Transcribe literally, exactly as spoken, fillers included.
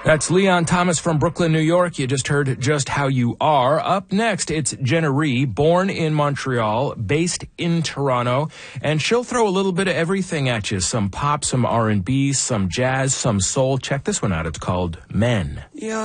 That's Leon Thomas from Brooklyn, New York. You just heard Just How You Are. Up next, it's Jenna Rhee, born in Montreal, based in Toronto, and she'll throw a little bit of everything at you. Some pop, some R and B, some jazz, some soul. Check this one out. It's called Men. Yeah.